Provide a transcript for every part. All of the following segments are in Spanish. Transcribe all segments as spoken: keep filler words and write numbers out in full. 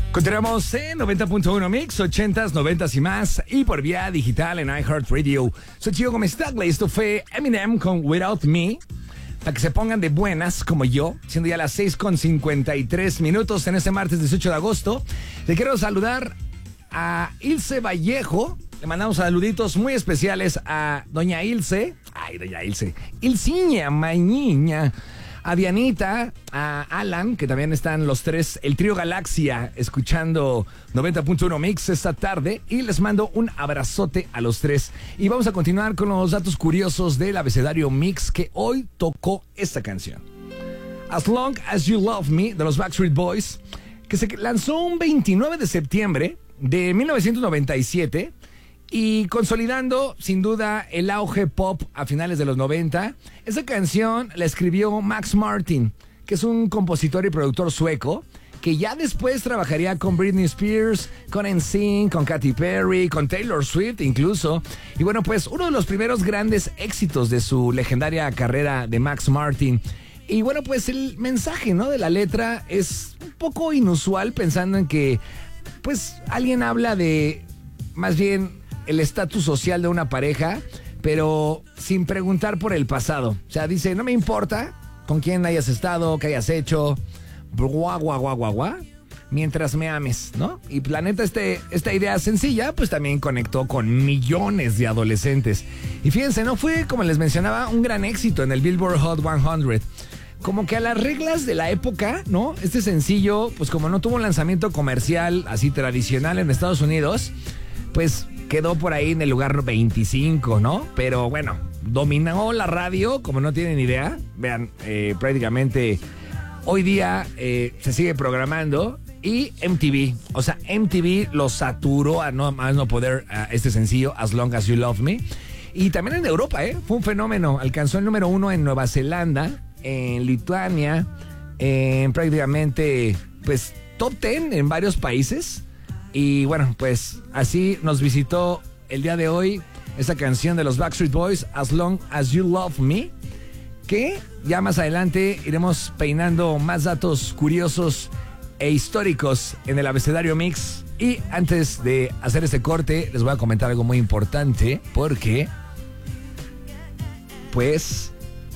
Continuamos en noventa punto uno Mix, ochentas, noventas y más, y por vía digital en iHeartRadio. Soy Gio Gómez Tagle, esto fue Eminem con Without Me, para que se pongan de buenas como yo, siendo ya las seis con cincuenta y tres minutos en este martes dieciocho de agosto. Le quiero saludar a Ilse Vallejo. Le mandamos saluditos muy especiales a doña Ilse. Ay, doña Ilse. Ilciña, mañiña. A Dianita, a Alan, que también están los tres, el trío Galaxia, escuchando noventa punto uno Mix esta tarde. Y les mando un abrazote a los tres. Y vamos a continuar con los datos curiosos del abecedario Mix, que hoy tocó esta canción. As Long As You Love Me, de los Backstreet Boys, que se lanzó un veintinueve de septiembre de mil novecientos noventa y siete, y consolidando sin duda el auge pop a finales de los noventa. Esa canción la escribió Max Martin, que es un compositor y productor sueco, que ya después trabajaría con Britney Spears, con N Sync, con Katy Perry, con Taylor Swift incluso. Y bueno, pues uno de los primeros grandes éxitos de su legendaria carrera de Max Martin. Y bueno, pues el mensaje, ¿no?, de la letra es un poco inusual, pensando en que pues alguien habla de más bien el estatus social de una pareja, pero sin preguntar por el pasado. O sea, dice, no me importa con quién hayas estado, qué hayas hecho, guau, guau, guau, guau, guau, mientras me ames, ¿no? Y la neta, este, esta idea sencilla, pues también conectó con millones de adolescentes. Y fíjense, ¿no? Fue, como les mencionaba, un gran éxito en el Billboard Hot cien. Como que a las reglas de la época, ¿no? Este sencillo, pues como no tuvo un lanzamiento comercial así tradicional en Estados Unidos, pues quedó por ahí en el lugar veinticinco, ¿no? Pero bueno, dominó la radio, como no tienen idea. Vean, eh, prácticamente hoy día eh, se sigue programando. Y M T V, o sea, M T V lo saturó a no, a no poder a este sencillo, As Long As You Love Me. Y también en Europa, ¿eh? Fue un fenómeno. Alcanzó el número uno en Nueva Zelanda, en Lituania, en prácticamente, pues, top ten en varios países. Y bueno, pues así nos visitó el día de hoy esa canción de los Backstreet Boys, As Long As You Love Me, que ya más adelante iremos peinando más datos curiosos e históricos en el abecedario Mix. Y antes de hacer este corte, les voy a comentar algo muy importante, porque pues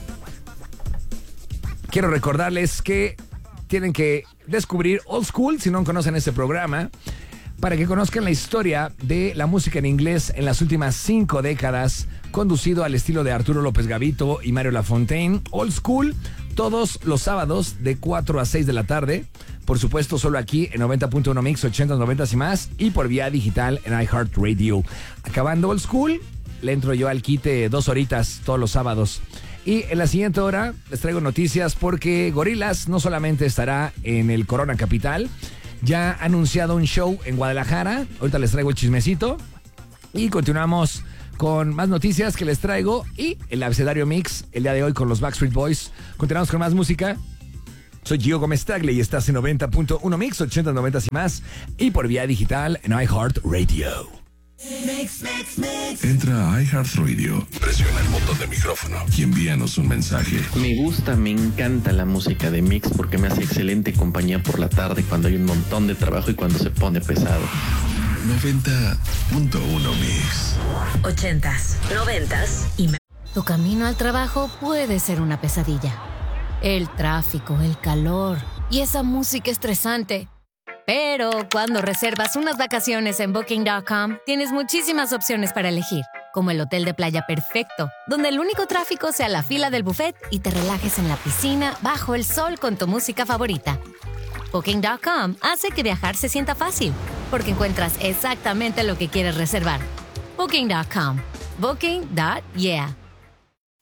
quiero recordarles que tienen que descubrir Old School si no conocen este programa, para que conozcan la historia de la música en inglés en las últimas cinco décadas, conducido al estilo de Arturo López Gavito y Mario Lafontaine. Old School, todos los sábados de cuatro a seis de la tarde. Por supuesto, solo aquí en noventa punto uno Mix, ochentas, noventas y más, y por vía digital en iHeartRadio. Acabando Old School, le entro yo al quite dos horitas todos los sábados. Y en la siguiente hora les traigo noticias, porque Gorillaz no solamente estará en el Corona Capital, ya ha anunciado un show en Guadalajara. Ahorita les traigo el chismecito. Y continuamos con más noticias que les traigo. Y el abecedario Mix, el día de hoy con los Backstreet Boys. Continuamos con más música. Soy Gio Gómez Tagle y estás en noventa punto uno Mix, ochenta, noventa y más. Y por vía digital en iHeartRadio. Mix, mix, mix. Entra a iHeartRadio, presiona el botón de micrófono y envíanos un mensaje. Me gusta, me encanta la música de Mix porque me hace excelente compañía por la tarde cuando hay un montón de trabajo y cuando se pone pesado. noventa punto uno Mix. Ochentas, noventas y más. Tu camino al trabajo puede ser una pesadilla. El tráfico, el calor y esa música estresante. Pero cuando reservas unas vacaciones en Booking punto com, tienes muchísimas opciones para elegir, como el hotel de playa perfecto, donde el único tráfico sea la fila del buffet y te relajes en la piscina bajo el sol con tu música favorita. Booking punto com hace que viajar se sienta fácil, porque encuentras exactamente lo que quieres reservar. Booking punto com. Booking. Yeah.